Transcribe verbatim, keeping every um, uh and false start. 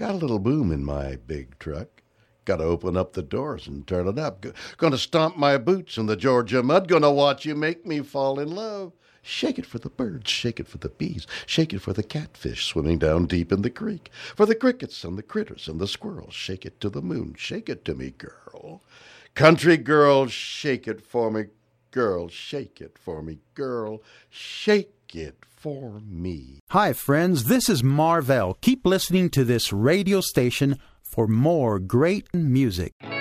Got a little boom in my big truck. Gotta open up the doors and turn it up. G- gonna stomp my boots in the Georgia mud. Gonna watch you make me fall in love. Shake it for the birds, shake it for the bees, shake it for the catfish swimming down deep in the creek, for the crickets and the critters and the squirrels. Shake it to the moon, shake it to me, girl. Country girl, shake it for me, girl. Shake it for me, girl. Shake it for me. Hi, friends. This is Marvell. Keep listening to this radio station for more great music.